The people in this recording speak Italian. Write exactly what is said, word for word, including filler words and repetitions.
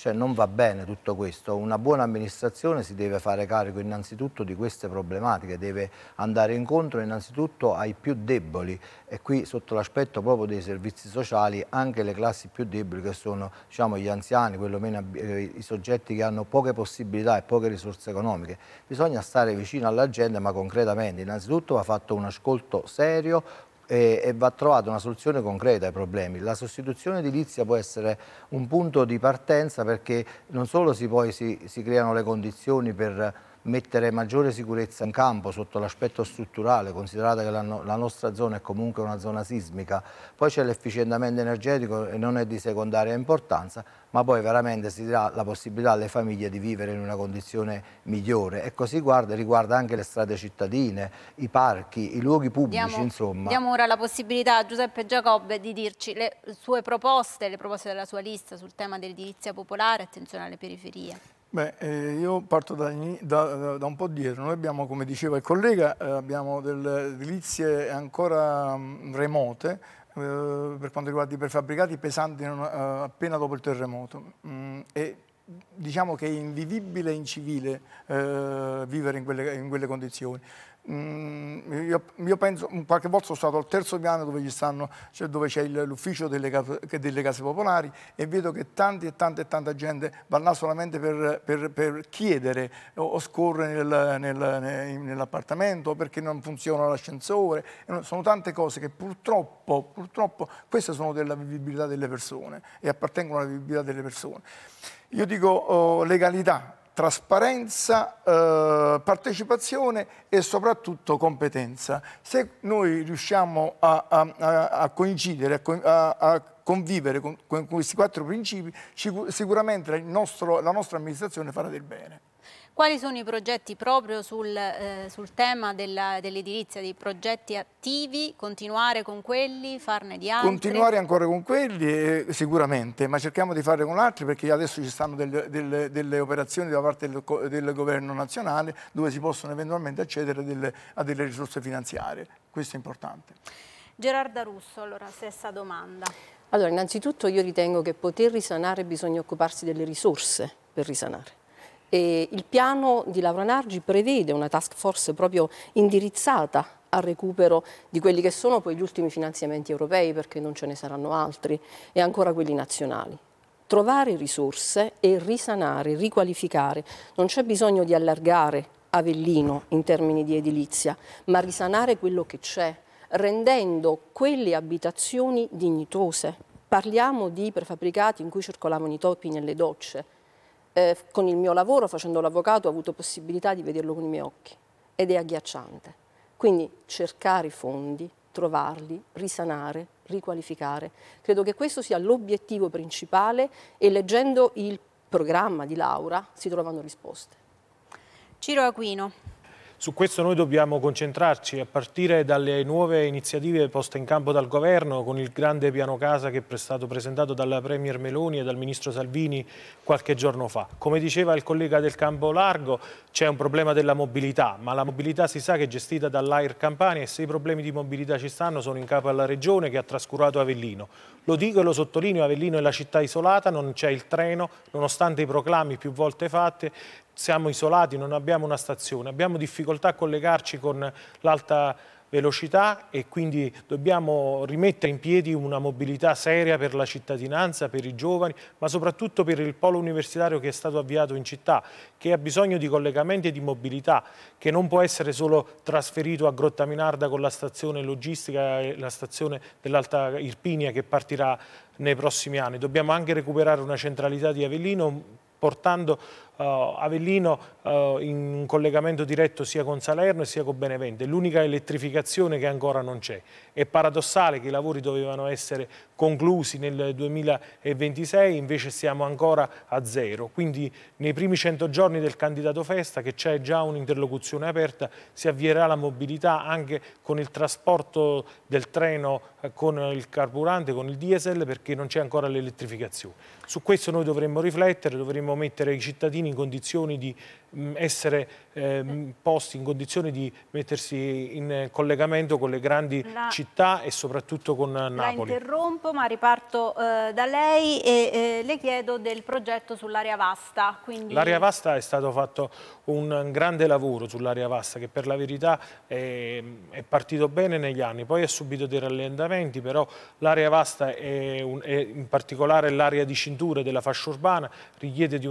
Cioè non va bene tutto questo. Una buona amministrazione si deve fare carico innanzitutto di queste problematiche, deve andare incontro innanzitutto ai più deboli e qui sotto l'aspetto proprio dei servizi sociali anche le classi più deboli che sono, diciamo, gli anziani, quello meno, eh, i soggetti che hanno poche possibilità e poche risorse economiche. Bisogna stare vicino alla gente ma concretamente. Innanzitutto va fatto un ascolto serio e, e va trovata una soluzione concreta ai problemi. La sostituzione edilizia può essere un punto di partenza perché non solo si, poi si, si creano le condizioni per mettere maggiore sicurezza in campo sotto l'aspetto strutturale, considerata che la, no, la nostra zona è comunque una zona sismica, poi c'è l'efficientamento energetico e non è di secondaria importanza, ma poi veramente si dà la possibilità alle famiglie di vivere in una condizione migliore e così guarda, riguarda anche le strade cittadine, i parchi, i luoghi pubblici, diamo, insomma. Diamo ora la possibilità a Giuseppe Giacobbe di dirci le sue proposte, le proposte della sua lista sul tema dell'edilizia popolare, attenzione alle periferie. Beh, eh, io parto da, da, da un po' dietro. Noi abbiamo, come diceva il collega, eh, abbiamo delle edilizie ancora mh, remote eh, per quanto riguarda i prefabbricati pesanti non, eh, appena dopo il terremoto. Mm, e diciamo che è invivibile e incivile eh, vivere in quelle, in quelle condizioni. Mm, io, io penso, qualche volta sono stato al terzo piano dove, cioè dove c'è l'ufficio delle, delle case popolari e vedo che tanti e tanta e tanta gente va là solamente per, per, per chiedere o, o scorre nel, nel, nell'appartamento perché non funziona l'ascensore. Sono tante cose che purtroppo, purtroppo queste sono della vivibilità delle persone e appartengono alla vivibilità delle persone. Io dico oh, legalità, trasparenza, eh, partecipazione e soprattutto competenza. Se noi riusciamo a, a, a coincidere, a, a convivere con, con questi quattro principi, sicuramente il nostro, la nostra amministrazione farà del bene. Quali sono i progetti proprio sul, eh, sul tema dell'edilizia, dei progetti attivi? Continuare con quelli, farne di altri? Continuare ancora con quelli eh, sicuramente, ma cerchiamo di fare con altri perché adesso ci stanno delle, delle, delle operazioni da parte del, del governo nazionale dove si possono eventualmente accedere delle, a delle risorse finanziarie. Questo è importante. Gerarda Russo, allora stessa domanda. Allora, innanzitutto io ritengo che poter risanare bisogna occuparsi delle risorse per risanare. E il piano di Laura Nargi prevede una task force proprio indirizzata al recupero di quelli che sono poi gli ultimi finanziamenti europei, perché non ce ne saranno altri, e ancora quelli nazionali. Trovare risorse e risanare, riqualificare. Non c'è bisogno di allargare Avellino in termini di edilizia, ma risanare quello che c'è, rendendo quelle abitazioni dignitose. Parliamo di prefabbricati in cui circolavano i topi nelle docce. Eh, con il mio lavoro, facendo l'avvocato, ho avuto possibilità di vederlo con i miei occhi ed è agghiacciante. Quindi cercare i fondi, trovarli, risanare, riqualificare. Credo che questo sia l'obiettivo principale e leggendo il programma di Laura si trovano risposte. Ciro Aquino. Su questo noi dobbiamo concentrarci a partire dalle nuove iniziative poste in campo dal governo con il grande piano casa che è stato presentato dalla Premier Meloni e dal Ministro Salvini qualche giorno fa. Come diceva il collega del Campo Largo, c'è un problema della mobilità, ma la mobilità si sa che è gestita dall'A I R Campania e se i problemi di mobilità ci stanno sono in capo alla Regione che ha trascurato Avellino. Lo dico e lo sottolineo, Avellino è la città isolata, non c'è il treno, nonostante i proclami più volte fatti. Siamo isolati, non abbiamo una stazione, abbiamo difficoltà a collegarci con l'alta velocità e quindi dobbiamo rimettere in piedi una mobilità seria per la cittadinanza, per i giovani, ma soprattutto per il polo universitario che è stato avviato in città, che ha bisogno di collegamenti e di mobilità, che non può essere solo trasferito a Grottaminarda con la stazione logistica e la stazione dell'Alta Irpinia che partirà nei prossimi anni. Dobbiamo anche recuperare una centralità di Avellino, portando uh, Avellino uh, in un collegamento diretto sia con Salerno e sia con Benevento. È l'unica elettrificazione che ancora non c'è. È paradossale che i lavori dovevano essere conclusi nel duemilaventisei, invece siamo ancora a zero. Quindi nei primi cento giorni del candidato Festa, che c'è già un'interlocuzione aperta, si avvierà la mobilità anche con il trasporto del treno eh, con il carburante, con il diesel, perché non c'è ancora l'elettrificazione. Su questo noi dovremmo riflettere, dovremmo mettere i cittadini in condizioni di mh, essere eh, posti in condizioni di mettersi in collegamento con le grandi La... città e soprattutto con La Napoli. interrompo, ma riparto eh, da lei e eh, le chiedo del progetto sull'area vasta. Quindi... L'area vasta è stato fatto un grande lavoro sull'area vasta che per la verità è, è partito bene negli anni, poi ha subito dei rallentamenti, però l'area vasta è, un, è in particolare l'area di cintura della fascia urbana richiede di un